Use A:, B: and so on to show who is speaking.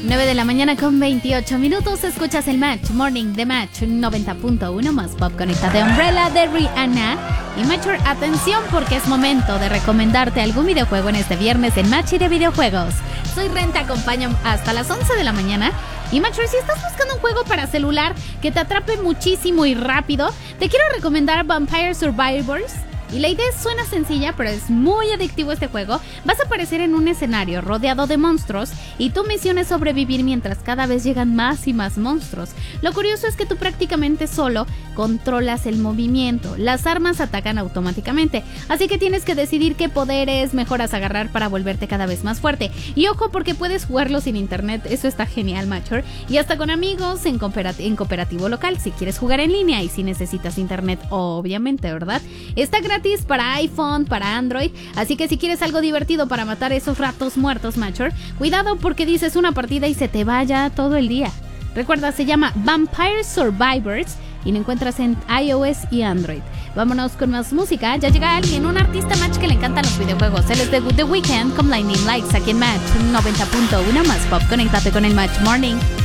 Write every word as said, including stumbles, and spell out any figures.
A: nueve de la mañana con veintiocho minutos. Escuchas el Match Morning de Match noventa punto uno más Pop Conecta de Umbrella de Rihanna. Y Matcher, atención porque es momento de recomendarte algún videojuego en este viernes en Match y de videojuegos. Soy Ren, te acompaño hasta las once de la mañana. Y Matcher, si estás buscando un juego para celular que te atrape muchísimo y rápido, te quiero recomendar Vampire Survivors. Y la idea suena sencilla, pero es muy adictivo este juego. Vas a aparecer en un escenario rodeado de monstruos y tu misión es sobrevivir mientras cada vez llegan más y más monstruos. Lo curioso es que tú prácticamente solo controlas el movimiento. Las armas atacan automáticamente, así que tienes que decidir qué poderes mejoras agarrar para volverte cada vez más fuerte. Y ojo, porque puedes jugarlo sin internet, eso está genial, Matcher. Y hasta con amigos en, cooperat- en cooperativo local, si quieres jugar en línea y si necesitas internet, obviamente, ¿verdad? Está gratis para iPhone, para Android, así que si quieres algo divertido para matar esos ratos muertos, Matcher, cuidado porque dices una partida y se te vaya todo el día. Recuerda, se llama Vampire Survivors y lo encuentras en iOS y Android. Vámonos con más música. Ya llega alguien, un artista Match que le encantan los videojuegos. Él es de The Weeknd con Lightning Lights aquí en Match noventa punto uno más Pop. Conéctate con el Match Morning.